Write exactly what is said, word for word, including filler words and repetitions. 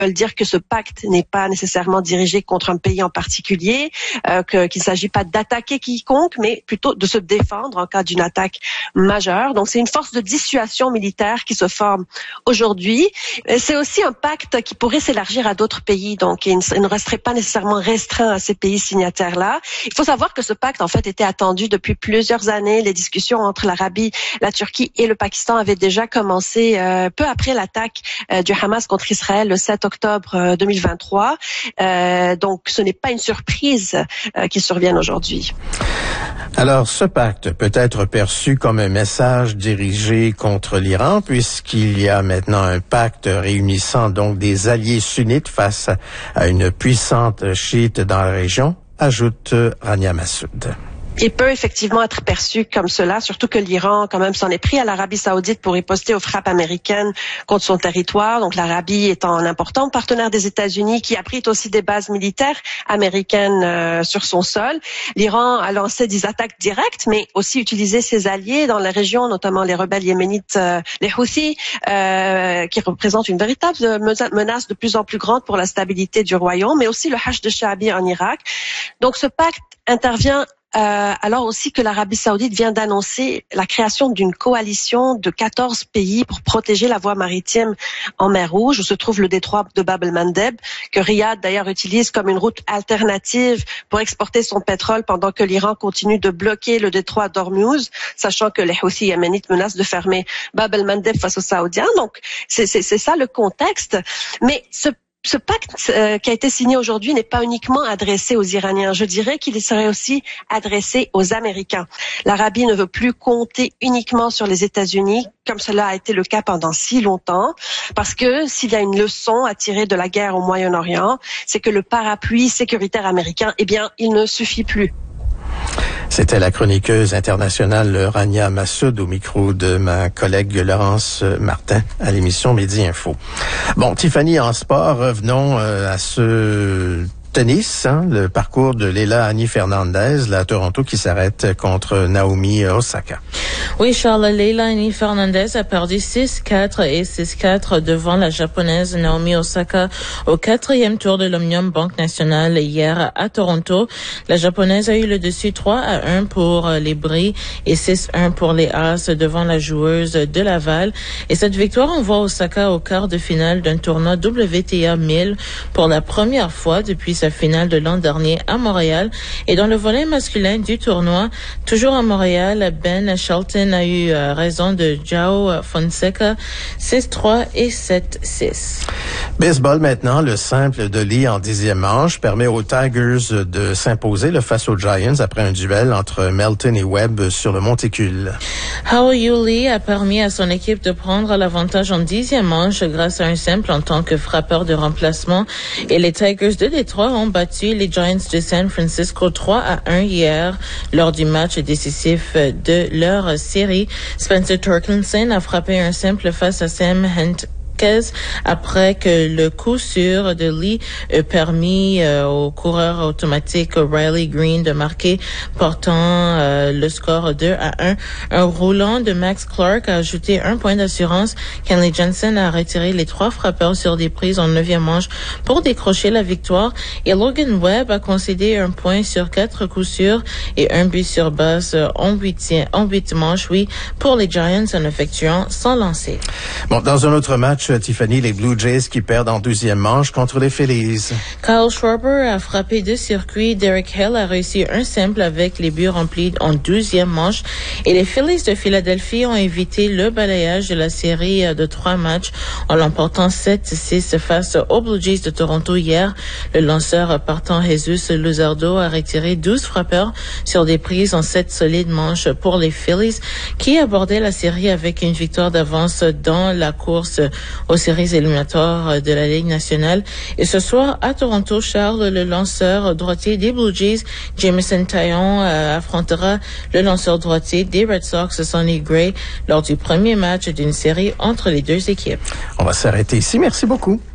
veulent dire que ce pacte n'est pas nécessairement dirigé contre un pays en particulier, euh, que, qu'il ne s'agit pas d'attaquer quiconque, mais plutôt de se défendre en cas d'une attaque majeure. Donc c'est une force de dissuasion militaire qui se forme aujourd'hui. C'est aussi un pacte qui pourrait s'élargir à d'autres pays, donc il ne resterait pas nécessairement restreint à ces pays signataires-là. Il faut savoir que ce pacte, en fait, était attendu depuis plusieurs années. Les discussions entre l'Arabie, la Turquie et le Pakistan avaient déjà commencé euh, peu après l'attaque euh, du Hamas contre Israël le sept octobre euh, deux mille vingt-trois. Euh, donc ce n'est pas une surprise euh, qu'il survienne aujourd'hui. Alors, ce pacte peut être perçu comme un message dirigé contre l'Iran, puisqu'il y a maintenant un pacte réunissant donc des alliés sunnites face à une puissante chiite dans la région, ajoute Rania Massoud. Il peut effectivement être perçu comme cela, surtout que l'Iran, quand même, s'en est pris à l'Arabie saoudite pour riposter aux frappes américaines contre son territoire. Donc l'Arabie étant un important partenaire des États-Unis qui abrite aussi des bases militaires américaines euh, sur son sol. L'Iran a lancé des attaques directes, mais aussi utilisé ses alliés dans la région, notamment les rebelles yéménites, euh, les Houthis, euh, qui représentent une véritable menace de plus en plus grande pour la stabilité du royaume, mais aussi le Hashd Sha'bi en Irak. Donc ce pacte intervient Euh, alors aussi que l'Arabie saoudite vient d'annoncer la création d'une coalition de quatorze pays pour protéger la voie maritime en mer Rouge, où se trouve le détroit de Bab el-Mandeb, que Riyad d'ailleurs utilise comme une route alternative pour exporter son pétrole pendant que l'Iran continue de bloquer le détroit d'Ormuz, sachant que les Houthis yéménites menacent de fermer Bab el-Mandeb face aux Saoudiens. Donc c'est, c'est, c'est ça le contexte. Mais ce Ce pacte euh, qui a été signé aujourd'hui n'est pas uniquement adressé aux Iraniens. Je dirais qu'il serait aussi adressé aux Américains. L'Arabie ne veut plus compter uniquement sur les États-Unis, comme cela a été le cas pendant si longtemps, parce que s'il y a une leçon à tirer de la guerre au Moyen-Orient, c'est que le parapluie sécuritaire américain, eh bien, il ne suffit plus. C'était la chroniqueuse internationale Rania Massoud au micro de ma collègue Laurence Martin à l'émission Midi Info. Bon, Tiffany, en sport, revenons euh, à ce tennis, hein, le parcours de Leylah Annie Fernandez, la Toronto qui s'arrête contre Naomi Osaka. Oui, Charles, Leylah Annie Fernandez a perdu six quatre et six quatre devant la japonaise Naomi Osaka au quatrième tour de l'Omnium Banque Nationale hier à Toronto. La japonaise a eu le dessus trois à un pour les Bris et six à un pour les As devant la joueuse de Laval. Et cette victoire envoie Osaka au quart de finale d'un tournoi W T A mille pour la première fois depuis sa finale de l'an dernier à Montréal. Et dans le volet masculin du tournoi, toujours à Montréal, Ben Shelton a eu euh, raison de João Fonseca, six trois et sept six. Baseball maintenant, le simple de Lee en dixième manche permet aux Tigers de s'imposer le face aux Giants après un duel entre Melton et Webb sur le monticule. Hao-Yu Lee a permis à son équipe de prendre l'avantage en dixième manche grâce à un simple en tant que frappeur de remplacement. Et les Tigers de Détroit ont battu les Giants de San Francisco trois à un hier lors du match décisif de leur série. Spencer Torkelson a frappé un simple face à Sam Hunt après que le coup sûr de Lee a permis euh, au coureur automatique Riley Green de marquer, portant euh, le score deux à un. Un roulant de Max Clark a ajouté un point d'assurance. Kenley Jensen a retiré les trois frappeurs sur des prises en neuvième manche pour décrocher la victoire. Et Logan Webb a concédé un point sur quatre coups sûrs et un but sur base en huit, en huit manches, oui, pour les Giants en effectuant sans lancer. Bon, dans un autre match, Tiffany, les Blue Jays qui perdent en douzième manche contre les Phillies. Kyle Schwarber a frappé deux circuits. Derek Hill a réussi un simple avec les buts remplis en douzième manche. Et les Phillies de Philadelphie ont évité le balayage de la série de trois matchs en l'emportant sept six face aux Blue Jays de Toronto hier. Le lanceur partant Jesus Luzardo a retiré douze frappeurs sur des prises en sept solides manches pour les Phillies qui abordaient la série avec une victoire d'avance dans la course aux séries éliminatoires de la Ligue nationale. Et ce soir, à Toronto, Charles, le lanceur droitier des Blue Jays, Jameson Taillon, euh, affrontera le lanceur droitier des Red Sox, Sonny Gray, lors du premier match d'une série entre les deux équipes. On va s'arrêter ici. Merci beaucoup.